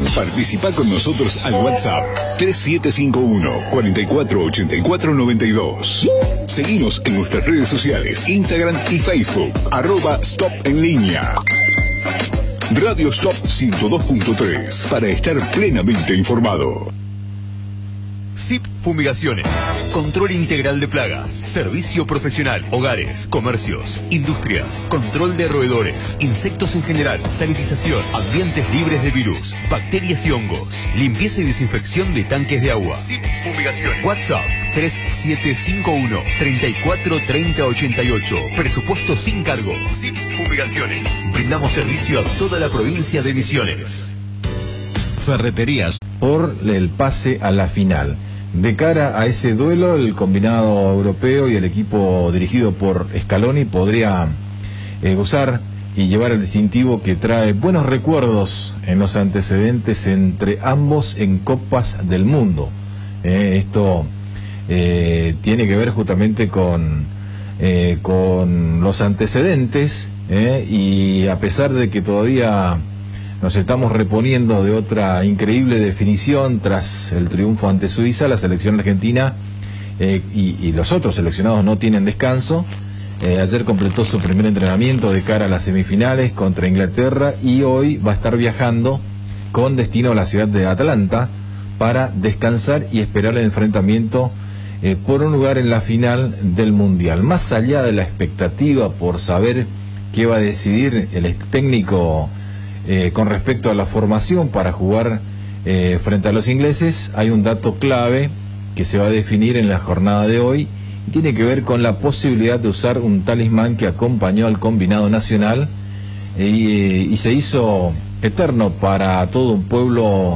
Participa con nosotros al WhatsApp 3751-448492. Seguimos en nuestras redes sociales, Instagram y Facebook, @Stop en línea. Radio Stop 102.3, para estar plenamente informado. SIP Fumigaciones. Control integral de plagas. Servicio profesional. Hogares, comercios, industrias. Control de roedores. Insectos en general. Sanitización. Ambientes libres de virus, bacterias y hongos. Limpieza y desinfección de tanques de agua. SIP Fumigaciones. WhatsApp 3751-343088. Presupuesto sin cargo. SIP Fumigaciones. Brindamos servicio a toda la provincia de Misiones. Ferreterías. Por el pase a la final. De cara a ese duelo, el combinado europeo y el equipo dirigido por Scaloni podría gozar y llevar el distintivo que trae buenos recuerdos en los antecedentes entre ambos en Copas del Mundo. Esto tiene que ver justamente con los antecedentes, y a pesar de que todavía nos estamos reponiendo de otra increíble definición tras el triunfo ante Suiza, la selección argentina y los otros seleccionados no tienen descanso. Ayer completó su primer entrenamiento de cara a las semifinales contra Inglaterra y hoy va a estar viajando con destino a la ciudad de Atlanta para descansar y esperar el enfrentamiento por un lugar en la final del Mundial. Más allá de la expectativa por saber qué va a decidir el técnico con respecto a la formación para jugar frente a los ingleses, hay un dato clave que se va a definir en la jornada de hoy y tiene que ver con la posibilidad de usar un talismán que acompañó al combinado nacional y se hizo eterno para todo un pueblo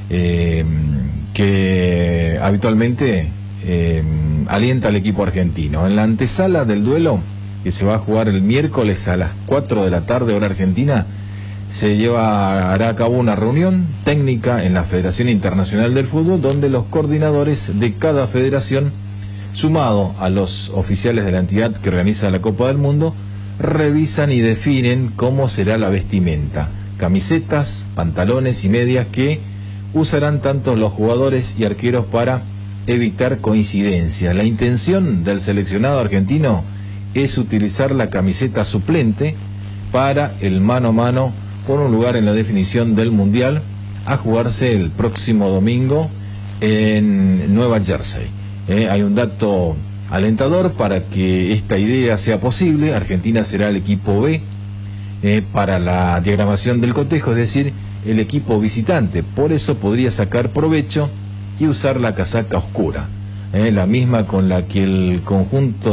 que habitualmente alienta al equipo argentino. En la antesala del duelo, que se va a jugar el miércoles a las 4 de la tarde hora argentina, se llevará a cabo una reunión técnica en la Federación Internacional del Fútbol, donde los coordinadores de cada federación, sumado a los oficiales de la entidad que organiza la Copa del Mundo, revisan y definen cómo será la vestimenta, camisetas, pantalones y medias que usarán tanto los jugadores y arqueros para evitar coincidencias. La intención del seleccionado argentino es utilizar la camiseta suplente para el mano a mano por un lugar en la definición del Mundial, a jugarse el próximo domingo en Nueva Jersey. Hay un dato alentador para que esta idea sea posible. Argentina será el equipo B para la diagramación del cotejo, es decir, el equipo visitante. Por eso podría sacar provecho y usar la casaca oscura, la misma con la que el conjunto